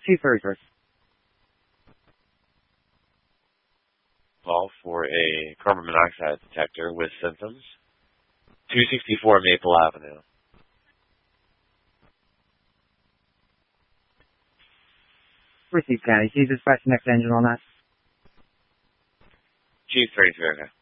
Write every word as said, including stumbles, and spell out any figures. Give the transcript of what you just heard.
Chief thirty-first. Call for a carbon monoxide detector with symptoms. two sixty-four Maple Avenue. Received, County. Can you dispatch the next engine on that? Chief thirty-three.